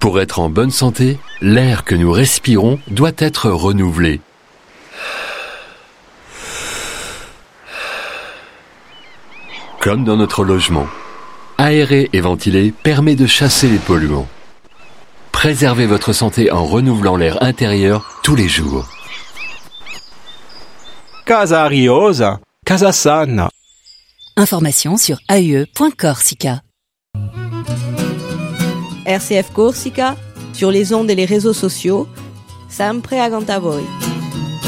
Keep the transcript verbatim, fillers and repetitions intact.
Pour être en bonne santé, l'air que nous respirons doit être renouvelé. Comme dans notre logement. Aérer et ventiler permet de chasser les polluants. Préservez votre santé en renouvelant l'air intérieur tous les jours. Casa ariosa, casa sana. Information sur a u e point corsica. R C F Corsica, sur les ondes et les réseaux sociaux, sempre accanto a voi.